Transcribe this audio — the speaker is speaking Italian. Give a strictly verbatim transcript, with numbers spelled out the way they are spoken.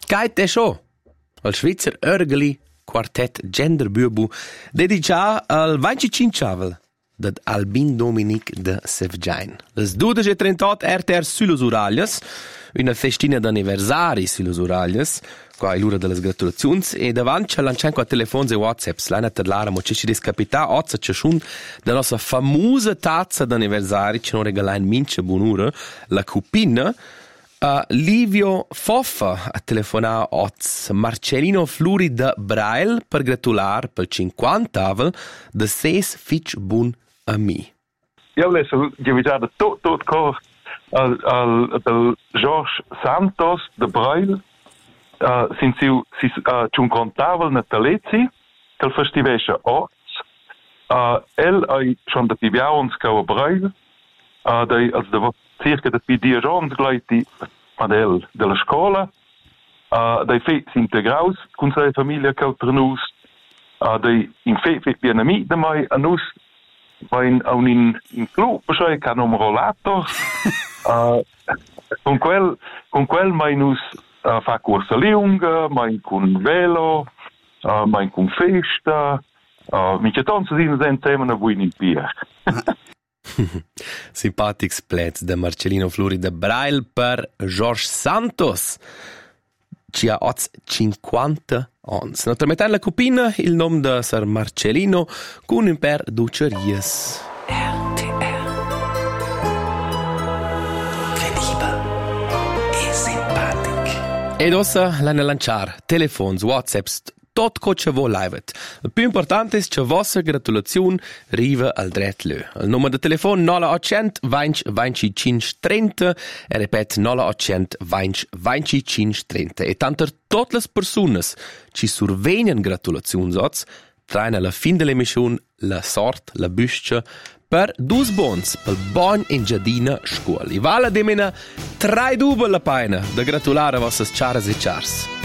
Geit è scho. Al Svizzer Örgeli Quartett Gender Bübu dedica al venticinque dad Albin Dominic de Sevgiain. Les dudici e trentotto R T R Sulus Uraglias, una festina d'anniversari Sulus Uraglias, qua è l'ora delle gratulazioni, e davanti c'è lanciamo qua telefoni e whatsapps, l'ana per l'ara, ma c'è ci discapita, oggi c'è schon della nostra famosa tazza d'anniversari, ci non regala in mince buon'ora, la cupina. Uh, Livio Foffa a telefonare oggi Marcellino Fluri de Brail per gratulare per cinquanta de ses fitch bun a mi. Io volevo giocare tutto tutto cor al al del George Santos de Brail uh, sin si si uh, ci un contavol na Talezzi che festivesce oggi uh, el ai schon de pibiauns ca Brail uh, dei als de circa de pidia jons gleiti Adel della scuola, uh, dei feti integraus con la famiglia che per nus, uh, dei in feti piena mi da mai a nus, vain a un in, in club, cioè che hanno rollato, uh, con quel, con quel mai nus uh, fa corsa lunga, mai con velo, uh, mai con festa, uh, mi c'è tanto di insieme a voi in pier. Simpatics plets de Marcellino Fluri de Brail per George Santos. Ci ha oz cinquanta ans. Naturalmente la copina il nome de Sir Marcellino con un per duceries. R T R. Credibile e simpatic. Ed ossa l'hanno lanciar telefons, whatsapps, tot co ce vo livet. Il più importante è che vostra gratulazione riva al dret lö. Il numero di telefono nolla ottocento venti venticinque trenta e ripet nolla ottocento venti venticinque trenta. E tanto tutte le persone ci survegnan gratulazioni soz, traen alla fin dell'emissione la sorte, la buscia per dus bons pel bon in giardina scuola. I vala de mena trai dubel la paina da gratulare a vostre charas e chars.